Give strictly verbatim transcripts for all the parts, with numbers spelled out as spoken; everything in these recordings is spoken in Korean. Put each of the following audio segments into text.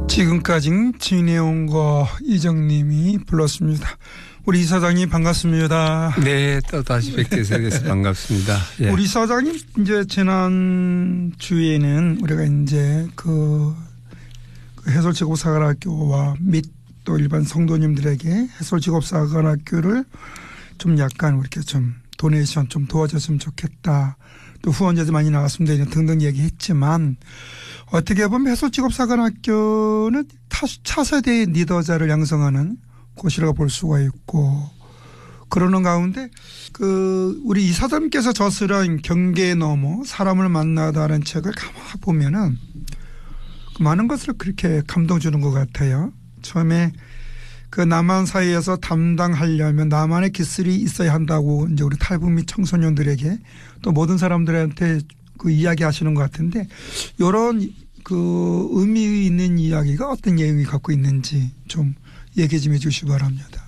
지금까지 지내온 거 이정님이 불렀습니다. 우리 이사장님 반갑습니다. 네, 또 다시 뵙게 돼서 반갑습니다. 예. 우리 이사장님 이제 지난 주에는 우리가 이제 그, 그 해솔직업사관학교와 및 또 일반 성도님들에게 해솔직업사관학교를 좀 약간 이렇게 좀 도네이션 좀 도와줬으면 좋겠다. 또 후원자도 많이 나왔으면 되냐 등등 얘기했지만 어떻게 보면 해솔직업사관학교는 차세대의 리더자를 양성하는 곳이라고 볼 수가 있고 그러는 가운데 그 우리 이사장님께서 저술한 경계 넘어 사람을 만나다는 책을 가만 보면은 많은 것을 그렇게 감동 주는 것 같아요. 처음에 그 남한 사회에서 담당하려면 나만의 기술이 있어야 한다고 이제 우리 탈북민 청소년들에게 또 모든 사람들한테 그 이야기 하시는 것 같은데 이런 그 의미 있는 이야기가 어떤 내용이 갖고 있는지 좀 얘기 좀 해 주시기 바랍니다.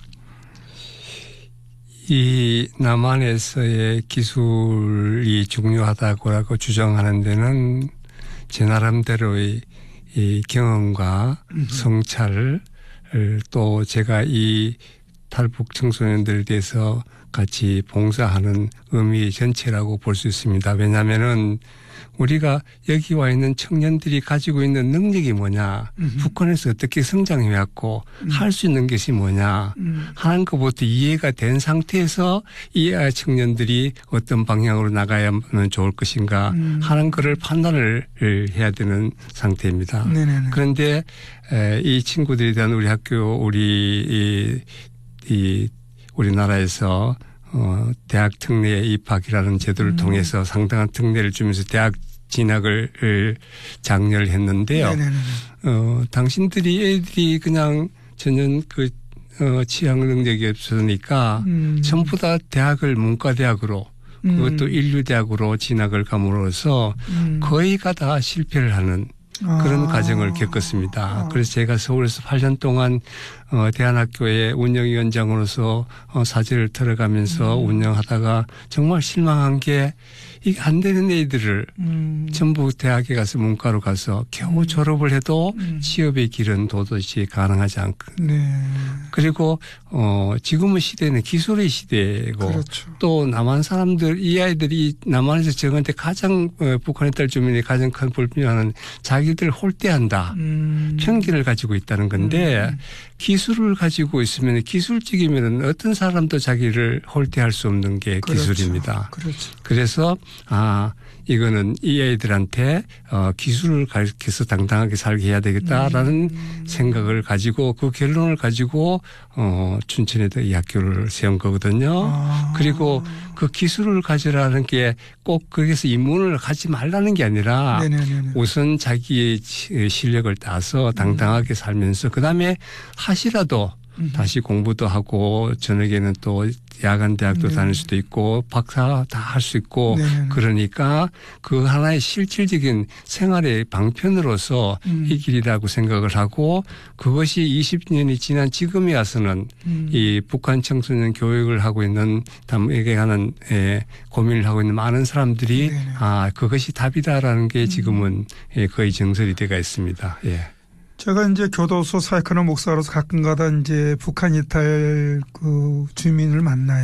이 남한에서의 기술이 중요하다고 주장하는 데는 제 나름대로의 이 경험과 음흠. 성찰을 또 제가 이 탈북 청소년들에 대해서 같이 봉사하는 의미 전체라고 볼 수 있습니다. 왜냐하면은 우리가 여기 와 있는 청년들이 가지고 있는 능력이 뭐냐, 음흠. 북한에서 어떻게 성장해왔고 음. 할 수 있는 것이 뭐냐 음. 하는 것부터 이해가 된 상태에서 이 청년들이 어떤 방향으로 나가야만 좋을 것인가 음. 하는 것을 판단을 해야 되는 상태입니다. 네네네. 그런데 이 친구들에 대한 우리 학교 우리 이, 이 우리나라에서 어, 대학 특례 입학이라는 제도를 음. 통해서 상당한 특례를 주면서 대학 진학을 장려를 했는데요. 네네네. 어, 당신들이 애들이 그냥 전혀 그, 어, 취향 능력이 없으니까 음. 전부 다 대학을 문과대학으로 음. 그것도 인류대학으로 진학을 감으로써 음. 거의가 다 실패를 하는 그런 아. 과정을 겪었습니다. 아. 그래서 제가 서울에서 팔 년 동안 어, 대안학교의 운영위원장으로서 어, 사제를 들어가면서 음. 운영하다가 정말 실망한 게 이게 안 되는 애들을 음. 전부 대학에 가서 문과로 가서 겨우 음. 졸업을 해도 음. 취업의 길은 도저히 가능하지 않고 네. 그리고 어, 지금의 시대는 기술의 시대고 그렇죠. 또 남한 사람들 이 아이들이 남한에서 저한테 가장 어, 북한에 딸 주민이 가장 큰 불편한 자기들 홀대한다. 음. 편견을 가지고 있다는 건데 음. 기술을 가지고 있으면 기술직이면 어떤 사람도 자기를 홀대할 수 없는 게 그렇죠. 기술입니다. 그렇죠. 그래서 아 이거는 이 아이들한테 어, 기술을 가르쳐서 당당하게 살게 해야 되겠다라는 음. 생각을 가지고 그 결론을 가지고 어, 춘천에도 이 학교를 세운 거거든요. 아. 그리고 그 기술을 가지라는 게 꼭 거기서 인문을 가지 말라는 게 아니라 네네네네. 우선 자기의 실력을 따서 당당하게 음. 살면서 그다음에 하시라도 음. 다시 공부도 하고 저녁에는 또 야간 대학도 네. 다닐 수도 있고 박사 다 할 수 있고 네. 그러니까 그 하나의 실질적인 생활의 방편으로서 음. 이 길이라고 생각을 하고 그것이 이십 년이 지난 지금에 와서는 음. 이 북한 청소년 교육을 하고 있는 담에게 하는 에, 고민을 하고 있는 많은 사람들이 네. 아 그것이 답이다라는 게 지금은 음. 거의 정설이 되어 있습니다. 예. 제가 이제 교도소 사역하는 목사로서 가끔가다 이제 북한 이탈 그 주민을 만나요.